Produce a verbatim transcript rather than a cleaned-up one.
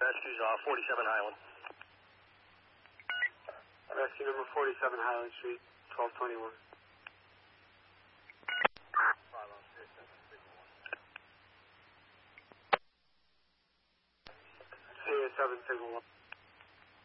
Rescue's uh, forty-seven Highland. Rescue number forty-seven Highland Street, twelve twenty-one. C A seven, signal one.